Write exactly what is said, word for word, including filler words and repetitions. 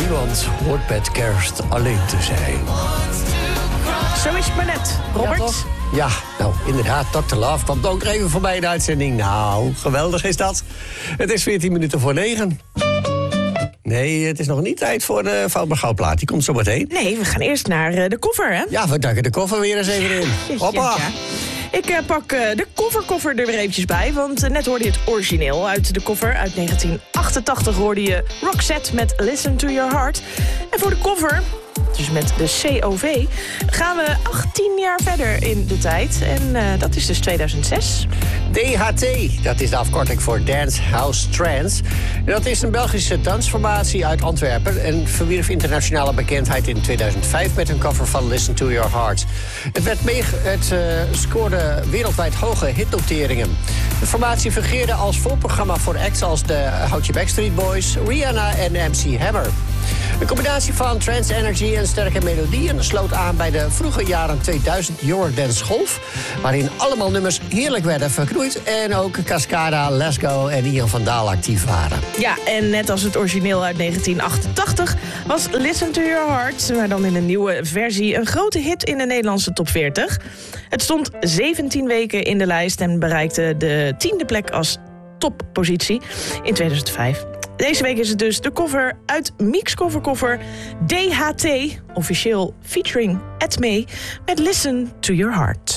Niemand hoort met kerst alleen te zijn. Zo is het maar net, Robert. Ja, ja, nou inderdaad, dokter Love kwam ook even voorbij in de uitzending. Nou, geweldig is dat. Het is veertien minuten voor negen. Nee, het is nog niet tijd voor de Foutbare Goudplaat. Die komt zo meteen. Nee, we gaan eerst naar uh, de koffer, hè? Ja, we duiken de koffer weer eens even in. Hoppa! Ja, ja. Ik uh, pak uh, de kofferkoffer er weer eventjes bij, want uh, net hoorde je het origineel uit de koffer. Uit negentien achtentachtig hoorde je Roxette met Listen to Your Heart. En voor de cover, dus met de C O V, gaan we achttien jaar verder in de tijd. En uh, dat is dus tweeduizend zes. D H T, dat is de afkorting voor Dance House Trance. Dat is een Belgische dansformatie uit Antwerpen en verwierf internationale bekendheid in tweeduizend vijf met een cover van Listen to Your Heart. Het, werd mee, het uh, scoorde wereldwijd hoge hitnoteringen. De formatie fungeerde als voorprogramma voor acts als de Houtje Backstreet Boys, Rihanna en M C Hammer. Een combinatie van trance energy en sterke melodieën sloot aan bij de vroege jaren tweeduizend Eurodance golf, waarin allemaal nummers heerlijk werden verknoeid en ook Cascada, Let's Go en Ian van Daal actief waren. Ja, en net als het origineel uit negentien achtentachtig was Listen to Your Heart, maar dan in een nieuwe versie, een grote hit in de Nederlandse top veertig. Het stond zeventien weken in de lijst en bereikte de tiende plek als toppositie in tweeduizend vijf. Deze week is het dus de cover uit Mieks Coverkoffer D H T, officieel featuring Ed May, met Listen to Your Heart.